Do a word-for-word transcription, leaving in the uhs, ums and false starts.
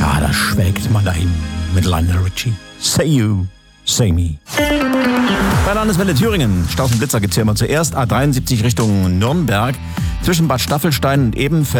Ja, da schwelgt man dahin mit Lionel Richie. Say you, say me. Bei Landeswelle Thüringen, Staus und Blitzer gibt's hier immer zuerst. A dreiundsiebzig Richtung Nürnberg. Zwischen Bad Staffelstein und Ebenfeld